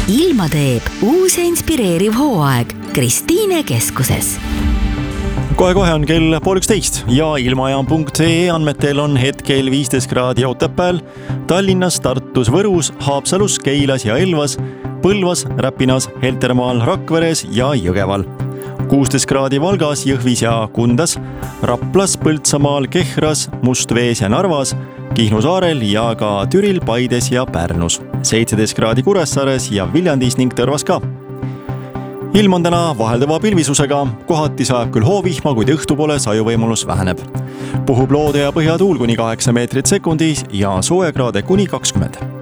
ilma teeb uus ja inspireeriv hooaeg Kristiine keskuses. Kohe on kell 11 ja ilmajaam.ee andmetel on hetkel 15 kraadi Otepääl, Tallinnas, Tartus, Võrus, Haapsalus, Keilas ja Elvas, Põlvas, Räpinas, Heltermaal, Rakveres ja Jõgeval. 16 kraadi Valgas, Jõhvis ja Kundas, Raplas, Põltsamaal, Kehras, Mustvees ja Narvas, Kihnu saarel ja ka Türil, Paides ja Pärnus. 17 kraadi Kuressaares ja Viljandis ning Tõrvas ka. Ilm on täna vahelduva pilvisusega, kohati sajab küll hoovihma, kuid õhtupoole sajuvõimalus väheneb. Puhub loode ja põhjatuul kuni 8 meetrit sekundis ja soojakraade kuni 20.